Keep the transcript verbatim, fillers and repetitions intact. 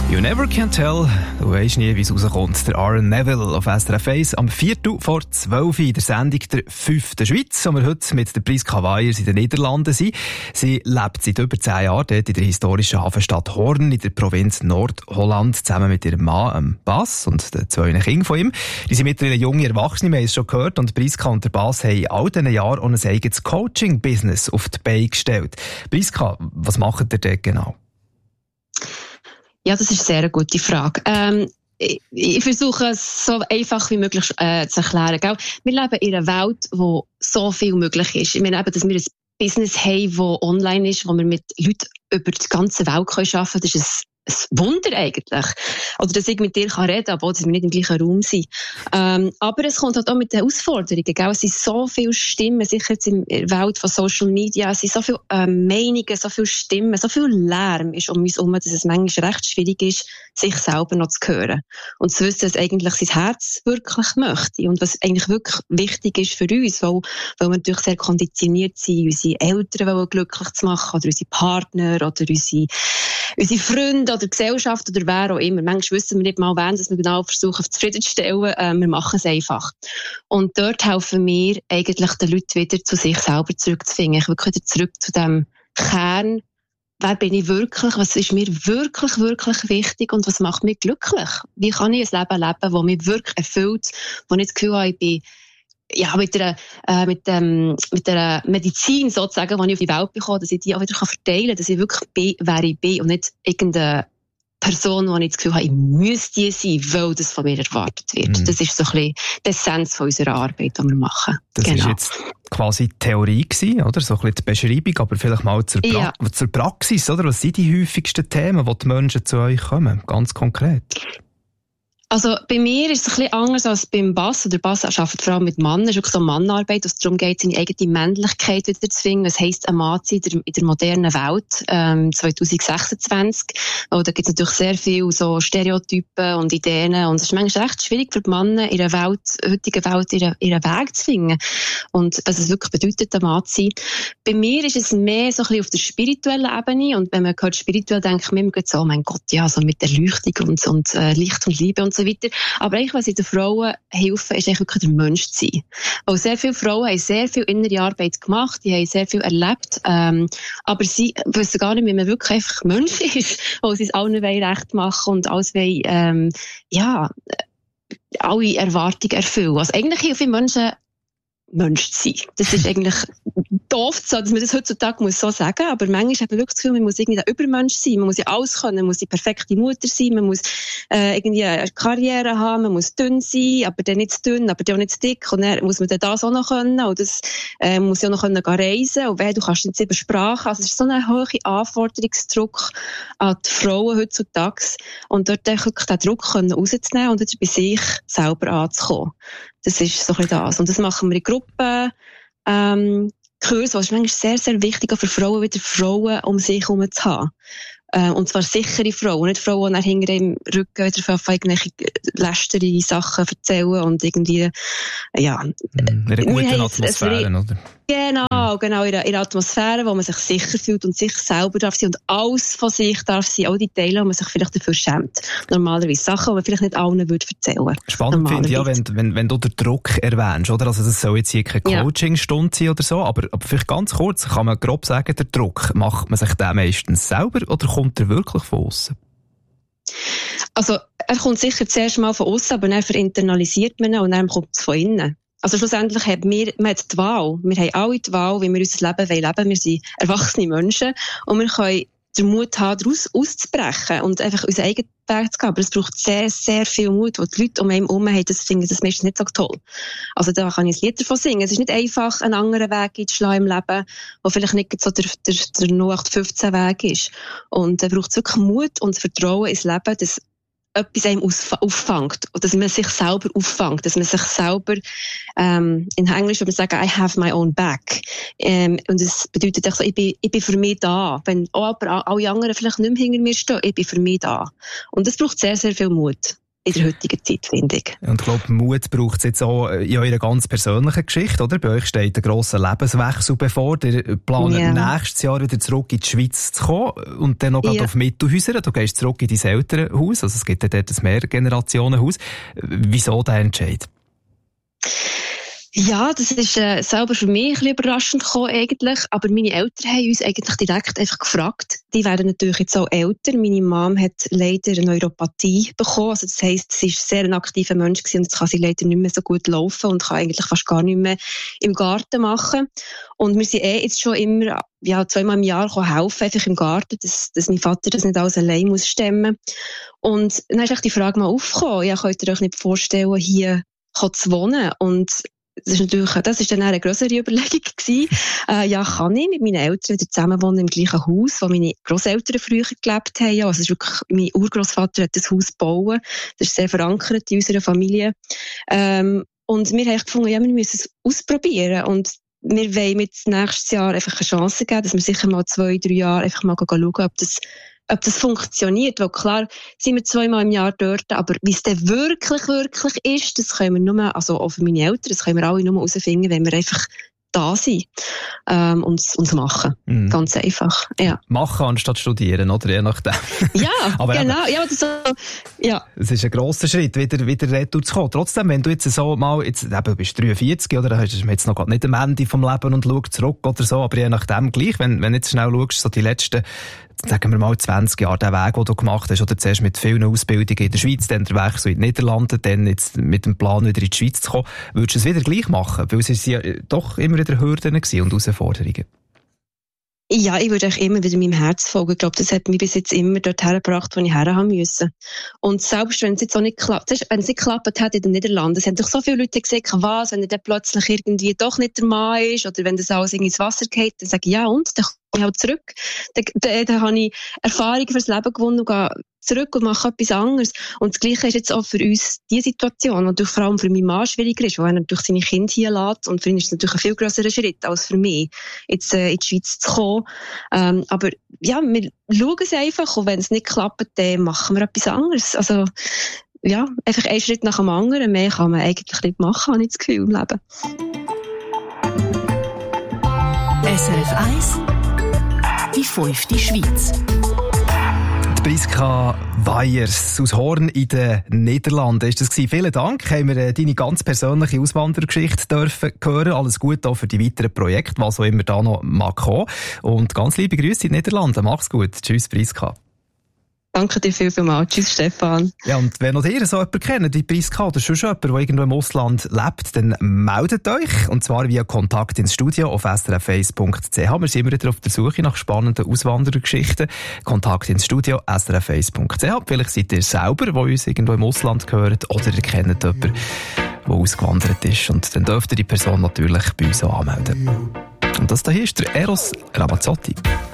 You never can tell. Du weisst nie, wie es rauskommt. Der Aaron Neville auf S R F eins am Viertel vor zwölf in der Sendung der fünften Schweiz, wo wir heute mit der Priska Weyers in den Niederlanden sind. Sie lebt seit über zehn Jahren dort in der historischen Hafenstadt Hoorn in der Provinz Nordholland zusammen mit ihrem Mann, ähm, Bas, und den zwei Kindern von ihm. Die sind mittlerweile junge Erwachsene, wir haben es schon gehört, und Priska und der Bas haben in all diesen Jahren auch ein eigenes Coaching-Business auf die Beine gestellt. Priska, was macht ihr dort genau? Ja, das ist eine sehr gute Frage. Ähm, ich, ich versuche es so einfach wie möglich äh, zu erklären. Gell? Wir leben in einer Welt, wo so viel möglich ist. Ich meine eben, dass wir ein Business haben, das online ist, wo wir mit Leuten über die ganze Welt arbeiten können. Das ist ein ein Wunder eigentlich. Oder dass ich mit dir reden kann, obwohl wir nicht im gleichen Raum sind. Ähm, aber es kommt halt auch mit den Herausforderungen. Gell? Es sind so viele Stimmen, sicher jetzt in der Welt von Social Media, es sind so viele ähm, Meinungen, so viele Stimmen, so viel Lärm ist um uns herum, dass es manchmal recht schwierig ist, sich selber noch zu hören. Und zu wissen, was eigentlich sein Herz wirklich möchte und was eigentlich wirklich wichtig ist für uns, weil, weil wir natürlich sehr konditioniert sind, unsere Eltern wollen glücklich zu machen oder unsere Partner oder unsere, unsere Freunde oder Gesellschaft oder wer auch immer. Manchmal wissen wir nicht mal, wen dass wir genau versuchen zufriedenzustellen. Äh, wir machen es einfach. Und dort helfen wir eigentlich den Leuten wieder zu sich selber zurückzufinden. Ich wirklich wieder zurück zu dem Kern. Wer bin ich wirklich? Was ist mir wirklich, wirklich wichtig? Und was macht mich glücklich? Wie kann ich ein Leben leben, das mich wirklich erfüllt, wo ich das Gefühl habe, ich bin ja, mit der, äh, mit dem, mit der Medizin sozusagen, die ich auf die Welt bekomme, dass ich die auch wieder verteilen kann, dass ich wirklich bin, wer ich bin und nicht irgendeine Person, die ich das Gefühl habe, ich müsste die sein, weil das von mir erwartet wird. Mm. Das ist so ein bisschen die Essenz von unserer Arbeit, die wir machen. Das genau. ist jetzt quasi die Theorie gewesen, oder? So ein bisschen die Beschreibung, aber vielleicht mal zur, pra- ja. zur Praxis, oder? Was sind die häufigsten Themen, wo die Menschen zu euch kommen? Ganz konkret. Also bei mir ist es ein bisschen anders als beim Bas. Der Bas arbeitet vor allem mit Männern. Es ist wirklich so Mannarbeit, dass es darum geht, seine eigene Männlichkeit wieder zu finden. Was heisst ein Mann zu sein in der modernen Welt ähm, zwanzig sechsundzwanzig? Oh, da gibt es natürlich sehr viele so Stereotypen und Ideen. Und es ist manchmal recht schwierig für die Männer in der Welt, heutigen Welt ihren, ihren Weg zu finden. Und was es wirklich bedeutet, ein Mann zu sein. Bei mir ist es mehr so ein bisschen auf der spirituellen Ebene. Und wenn man hört spirituell, denke ich mir immer so, oh mein Gott, ja, so mit Erleuchtung und, und äh, Licht und Liebe und so weiter. Aber eigentlich, was ich den Frauen helfen, ist eigentlich wirklich der Mensch zu sein. Weil sehr viele Frauen haben sehr viel innere Arbeit gemacht, die haben sehr viel erlebt, ähm, aber sie wissen gar nicht, wie man wirklich einfach Mensch ist, weil sie es allen recht machen und alles wollen, ähm, ja, alle Erwartungen erfüllen. Also eigentlich helfen Menschen, Mensch zu sein. Das ist eigentlich doof, dass man das heutzutage muss so sagen, aber manchmal hat man wirklich das Gefühl, man muss irgendwie ein Übermensch sein, man muss ja alles können, man muss die perfekte Mutter sein, man muss äh, irgendwie eine Karriere haben, man muss dünn sein, aber dann nicht zu dünn, aber dann auch nicht zu dick, und dann muss man dann das auch noch können, und das äh, muss ja auch noch können gehen reisen, und wenn du kannst nicht sieben Sprachen, also es ist so ein hoher Anforderungsdruck an die Frauen heutzutage, und dort wirklich den Druck können rauszunehmen und jetzt bei sich selber anzukommen. Das ist so ein bisschen das. Und das machen wir in Gruppen, ähm, Kurse, was ist manchmal sehr, sehr wichtig, auch für Frauen, wieder Frauen um sich herum zu haben. Äh, und zwar sichere Frauen, nicht Frauen, die dann hinter im Rücken wieder auf irgendwelche lästere Sachen erzählen und irgendwie, ja. In einer guten Atmosphäre, oder? Genau, genau, in einer Atmosphäre, wo man sich sicher fühlt und sich selber darf sein und alles von sich darf sein, auch die Teile, wo man sich vielleicht dafür schämt. Normalerweise Sachen, die man vielleicht nicht allen würde erzählen. Spannend finde ich ja, wenn, wenn, wenn du den Druck erwähnst, oder? Also das soll jetzt hier keine Coachingstunde sein oder so, aber, aber vielleicht ganz kurz, kann man grob sagen, der Druck, macht man sich den meistens selber oder kommt er wirklich von außen? Also, er kommt sicher zuerst mal von außen, aber dann internalisiert man ihn und dann kommt es von innen. Also schlussendlich haben wir, wir haben die Wahl. Wir haben alle die Wahl, wie wir unser Leben leben wollen. Wir sind erwachsene Menschen und wir können den Mut haben, daraus auszubrechen und einfach unseren eigenen Weg zu gehen. Aber es braucht sehr, sehr viel Mut, wo die Leute um einen herum haben, das finden das meistens nicht so toll. Also da kann ich ein Lied davon singen. Es ist nicht einfach, einen anderen Weg einzuschlagen im Leben, der vielleicht nicht so der, der, der null acht fünfzehn Weg ist. Und da braucht es wirklich Mut und Vertrauen ins Leben, dass etwas einem auffängt, oder dass man sich selber auffängt, dass man sich selber, ähm, in Englisch würde man sagen, I have my own back. Ähm, und das bedeutet auch so, ich bin, ich bin für mich da. Wenn auch aber alle anderen vielleicht nicht mehr hinter mir stehen, ich bin für mich da. Und das braucht sehr, sehr viel Mut. in der heutigen Zeit, finde ich. Und ich glaube, Mut braucht es jetzt auch in eurer ganz persönlichen Geschichte, oder? Bei euch steht ein grosser Lebenswechsel bevor. Ihr plant yeah. nächstes Jahr wieder zurück in die Schweiz zu kommen und dann noch yeah. auf Mittelhäuser. Du gehst zurück in dein Elternhaus, also es gibt ja dort ein Mehrgenerationenhaus. Wieso der Entscheid? Ja, das ist äh, selber für mich ein bisschen überraschend gekommen eigentlich, aber meine Eltern haben uns eigentlich direkt einfach gefragt. Die werden natürlich jetzt auch älter. Meine Mom hat leider eine Neuropathie bekommen, also das heisst, sie ist sehr ein aktiver Mensch gewesen und jetzt kann sie leider nicht mehr so gut laufen und kann eigentlich fast gar nicht mehr im Garten machen. Und wir sind eh jetzt schon immer ja, zweimal im Jahr helfen, einfach im Garten, dass, dass mein Vater das nicht alles allein muss stemmen. Und dann ist echt die Frage mal aufgekommen, ja, könnt ihr euch nicht vorstellen, hier zu wohnen? Und Das ist natürlich, das ist dann eine grössere Überlegung gewesen. Äh, ja, kann ich mit meinen Eltern wieder zusammen wohnen im gleichen Haus, wo meine Grosseltern früher gelebt haben. Ja, also es ist wirklich, mein Urgroßvater hat das Haus gebaut. Das ist sehr verankert in unserer Familie. Ähm, und wir haben gefunden, ja, wir müssen es ausprobieren. Und wir wollen mit nächstes Jahr einfach eine Chance geben, dass wir sicher mal zwei, drei Jahre einfach mal schauen, ob das ob das funktioniert, weil klar sind wir zweimal im Jahr dort, aber wie es dann wirklich, wirklich ist, das können wir nur, also auch für meine Eltern, das können wir alle nur herausfinden, wenn wir einfach da sind ähm, und es machen. Mm. Ganz einfach, ja. Machen anstatt studieren, oder? Je nachdem. Ja, aber genau. Ja, das so, ja. Es ist ein grosser Schritt, wieder, wieder retour zu kommen. Trotzdem, wenn du jetzt so mal, jetzt, eben, du bist dreiundvierzig, oder? Dann hast du jetzt noch nicht am Ende vom Leben und schaust zurück oder so, aber je nachdem gleich, wenn, wenn du jetzt schnell schaust, so die letzten, sagen wir mal zwanzig Jahre, den Weg, den du gemacht hast, oder zuerst mit vielen Ausbildungen in der Schweiz, dann der Wechsel in die Niederlande, dann jetzt mit dem Plan, wieder in die Schweiz zu kommen, würdest du es wieder gleich machen? Weil es ist ja doch immer wieder Hürden gewesen und Herausforderungen. Ja, ich würde auch immer wieder meinem Herz folgen. Ich glaube, das hat mich bis jetzt immer dort hergebracht, wo ich her haben müssen. Und selbst wenn es jetzt auch nicht klappt, wenn es nicht geklappt hat in den Niederlanden, es haben doch so viele Leute gesagt, was, wenn er dann plötzlich irgendwie doch nicht der Mann ist, oder wenn das alles irgendwie ins Wasser geht, dann sage ich, ja und, dann komme ich halt zurück. Dann, dann, dann habe ich Erfahrungen fürs Leben gewonnen und gehe zurück und mache etwas anderes. Und das Gleiche ist jetzt auch für uns die Situation, natürlich vor allem für meinen Mann schwieriger ist, weil er natürlich seine Kinder hier lässt. Und für ihn ist es natürlich ein viel grösserer Schritt als für mich, jetzt äh, in die Schweiz zu kommen. Ähm, aber ja, wir schauen es einfach und wenn es nicht klappt, dann machen wir etwas anderes. Also ja, einfach einen Schritt nach dem anderen. Mehr kann man eigentlich nicht machen, habe ich das Gefühl, im Leben. S R F eins, die fünfte Schweiz. Priska Weyers aus Horn in den Niederlanden ist das gewesen. Vielen Dank, haben wir deine ganz persönliche Auswandergeschichte dürfen hören. Alles Gute auch für die weiteren Projekte, was auch immer da noch mag kommen. Und ganz liebe Grüße in den Niederlanden. Mach's gut. Tschüss, Priska. Danke dir viel, viel mal. Tschüss, Stefan. Ja, und wenn noch ihr so jemanden kennt, wie Priska oder schon jemand, der irgendwo im Ausland lebt, dann meldet euch. Und zwar via Kontakt ins Studio auf s r f eins punkt c h. Wir sind immer wieder auf der Suche nach spannenden Auswanderergeschichten. Kontakt ins Studio s r f eins punkt c h. Vielleicht seid ihr selber, der uns irgendwo im Ausland gehört, oder ihr kennt jemanden, der ausgewandert ist. Und dann dürft ihr die Person natürlich bei uns auch anmelden. Und das hier ist der Eros Ramazzotti.